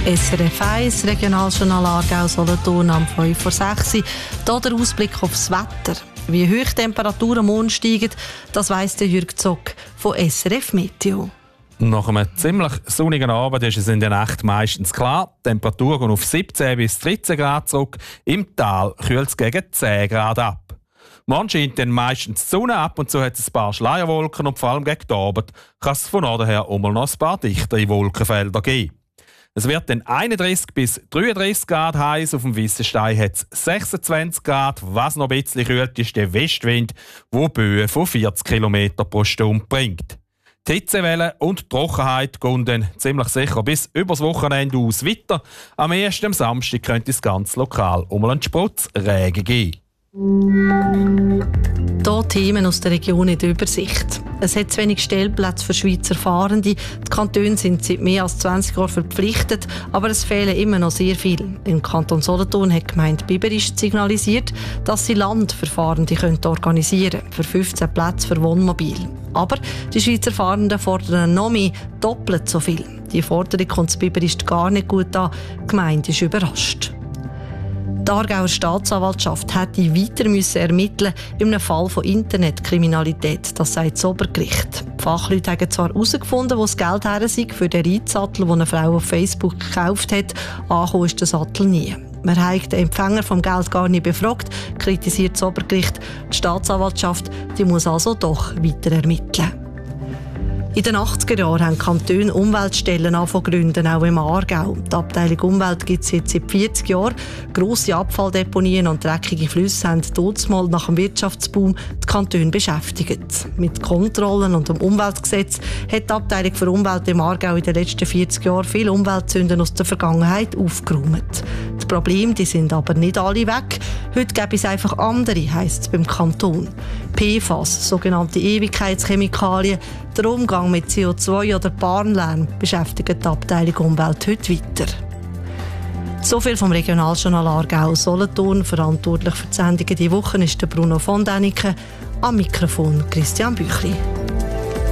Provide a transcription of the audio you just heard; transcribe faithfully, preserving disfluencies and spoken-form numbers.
S R F eins, Regionaljournal Aargau, Solothurn am fünf vor sechs. Hier der Ausblick aufs Wetter. Wie hoch die Temperaturen am Morgen steigen, das weiss der Jürg Zock von S R F Meteo. Nach einem ziemlich sonnigen Abend ist es in der Nacht meistens klar. Die Temperatur geht auf siebzehn bis dreizehn Grad zurück. Im Tal kühlt es gegen zehn Grad ab. Morgen scheint dann meistens die Sonne, ab und zu hat es ein paar Schleierwolken und vor allem gegen den Abend kann es von Norden her auch mal noch ein paar dichtere Wolkenfelder geben. Es wird dann einunddreißig bis dreiunddreißig Grad heiß. Auf dem Weissenstein hat es sechsundzwanzig Grad. Was noch ein bisschen kühlt, ist der Westwind, der Böen von vierzig Kilometer pro Stunde bringt. Die Hitzewelle und die Trockenheit gehen dann ziemlich sicher bis übers Wochenende aus weiter. Am ersten Samstag könnte es ganz lokal um einen Sprutz Regen geben. Hier Themen aus der Region in der Übersicht. Es hat zu wenig Stellplätze für Schweizer Fahrende. Die Kantone sind seit mehr als zwanzig Jahren verpflichtet, aber es fehlen immer noch sehr viel. Im Kanton Solothurn hat die Gemeinde Biberist signalisiert, dass sie Land für Fahrende organisieren können, für fünfzehn Plätze für Wohnmobil. Aber die Schweizer Fahrenden fordern noch mehr, doppelt so viel. Die Forderung kommt Biberist gar nicht gut an. Die Gemeinde ist überrascht. Die Aargauer Staatsanwaltschaft hätte weiter müssen ermitteln in einem Fall von Internetkriminalität, das sagt das Obergericht. Die Fachleute haben zwar herausgefunden, wo das Geld her sei für den Reitsattel, den eine Frau auf Facebook gekauft hat. Angekommen ist der Sattel nie. Man hat den Empfänger vom Geld gar nicht befragt, kritisiert das Obergericht. Die Staatsanwaltschaft die muss also doch weiter ermitteln. In den achtziger Jahren haben Kantone Umweltstellen angefangen zu gründen, auch im Aargau. Die Abteilung Umwelt gibt es jetzt seit vierzig Jahren. Grosse Abfalldeponien und dreckige Flüsse haben damals nach dem Wirtschaftsboom die Kantone beschäftigt. Mit Kontrollen und dem Umweltgesetz hat die Abteilung für Umwelt im Aargau in den letzten vierzig Jahren viele Umweltsünden aus der Vergangenheit aufgeräumt. Die Probleme die sind aber nicht alle weg. Heute gäbe es einfach andere, heisst es beim Kanton. P F A S, sogenannte Ewigkeitschemikalien, der Umgang mit C O zwei oder Barnlärm beschäftigt die Abteilung Umwelt heute weiter. So viel vom Regionaljournal Aargau Solothurn. Verantwortlich für die Sendungen diese Woche ist der Bruno von Däniken. Am Mikrofon Christian Büchli.